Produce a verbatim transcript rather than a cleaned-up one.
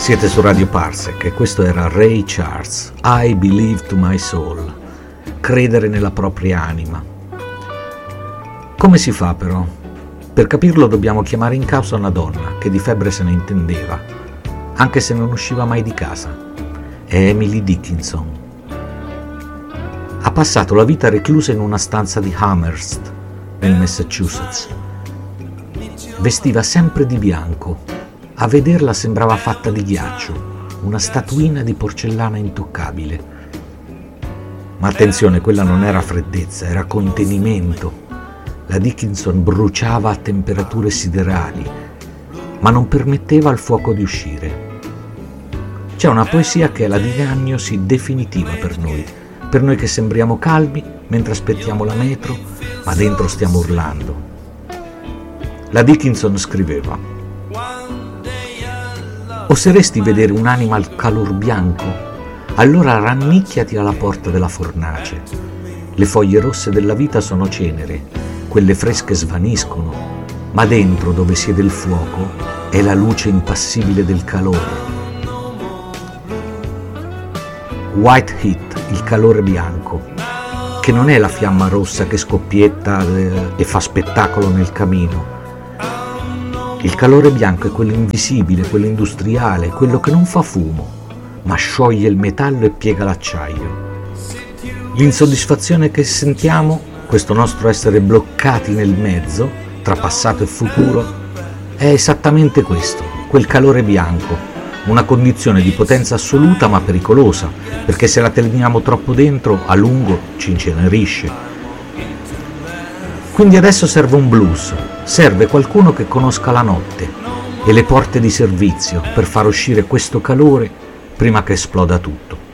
Siete su Radio Parsec e questo era Ray Charles, I Believe to My Soul, credere nella propria anima. Come si fa però? Per capirlo dobbiamo chiamare in causa una donna che di febbre se ne intendeva, anche se non usciva mai di casa. È Emily Dickinson. Ha passato la vita reclusa in una stanza di Amherst, nel Massachusetts. Vestiva sempre di bianco. A vederla sembrava fatta di ghiaccio, una statuina di porcellana intoccabile. Ma attenzione, quella non era freddezza, era contenimento. La Dickinson bruciava a temperature siderali, ma non permetteva al fuoco di uscire. C'è una poesia che è la diagnosi definitiva per noi, per noi che sembriamo calmi mentre aspettiamo la metro, ma dentro stiamo urlando. La Dickinson scriveva: oseresti vedere un'anima al calor bianco? Allora rannicchiati alla porta della fornace. Le foglie rosse della vita sono cenere, quelle fresche svaniscono, ma dentro dove siede il fuoco è la luce impassibile del calore. White heat, il calore bianco, che non è la fiamma rossa che scoppietta e fa spettacolo nel camino. Il calore bianco è quello invisibile, quello industriale, quello che non fa fumo, ma scioglie il metallo e piega l'acciaio. L'insoddisfazione che sentiamo, questo nostro essere bloccati nel mezzo, tra passato e futuro, è esattamente questo, quel calore bianco, una condizione di potenza assoluta ma pericolosa, perché se la teniamo troppo dentro, a lungo ci incenerisce. Quindi adesso serve un blues, serve qualcuno che conosca la notte e le porte di servizio per far uscire questo calore prima che esploda tutto.